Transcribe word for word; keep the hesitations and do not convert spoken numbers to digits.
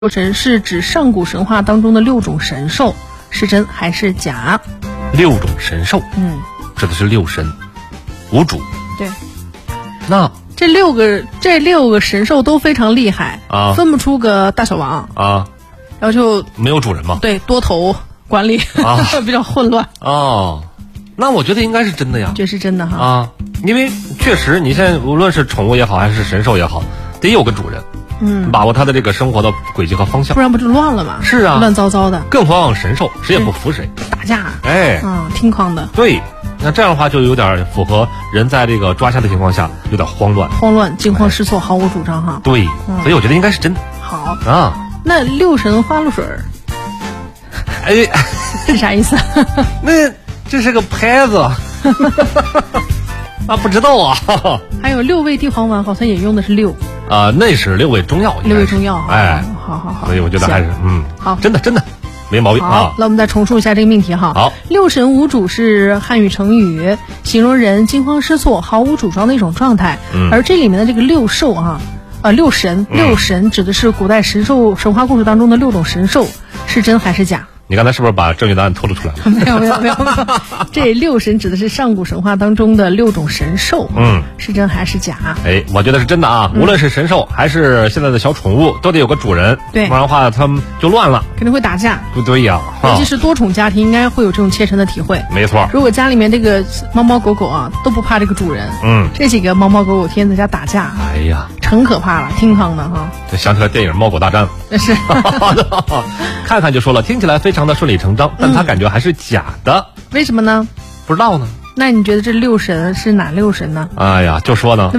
六神是指上古神话当中的六种神兽，是真还是假？ 六种神兽， 嗯， 指的是六神，五主。 对。 那这六个这六个神兽都非常厉害啊， 分不出个大小王啊， 然后就没有主人嘛？ 对，多头管理啊，比较混乱。 哦，那我觉得应该是真的呀。 这是真的哈啊，因为确实，你现在无论是宠物也好，还是神兽也好，得有个主人。 嗯， 把握他的这个生活的轨迹和方向， 不然不就乱了吗？ 是啊， 乱糟糟的。 更何况神兽，谁也不服谁， 打架， 哎， 啊、嗯，听狂的。 对，那这样的话就有点符合人在这个抓瞎的情况下有点慌乱， 慌乱、惊慌失措，哎、毫无主张哈。 对、嗯，所以我觉得应该是真的。 好啊， 那六神花露水儿， 哎， 是啥意思？ 那这是个牌子。啊，不知道啊。 还有六味地黄丸，好像也用的是六。 啊、呃，那是六味中药。 六味中药， 哎， 好好好。 所以我觉得还是嗯， 好， 真的真的没毛病啊。 那我们再重述一下这个命题哈。 好， 六神无主是汉语成语，形容人惊慌失措、毫无主张的一种状态。 嗯， 而这里面的这个六兽啊，呃，六神，六神指的是古代神兽神话故事当中的六种神兽，是真还是假？ 你刚才是不是把正确答案透露出来了？ 没有没有没有，这六神指的是上古神话当中的六种神兽， 嗯， 是真还是假？ 哎，我觉得是真的啊！嗯、无论是神兽还是现在的小宠物，都得有个主人， 对， 不然的话他们就乱了， 肯定会打架。 不对呀、 啊，尤其是多宠家庭，应该会有这种切身的体会。 没错， 如果家里面这个猫猫狗狗啊都不怕这个主人， 嗯， 这几个猫猫狗狗天天在家打架， 哎呀， 成可怕了，听堂的哈。 这想起来电影《猫狗大战》 是， 看看就说了，听起来非常的顺理成章。但他感觉还是假的、 嗯，为什么呢？ 不知道呢。 那你觉得这六神是哪六神呢？ 哎呀，就说呢。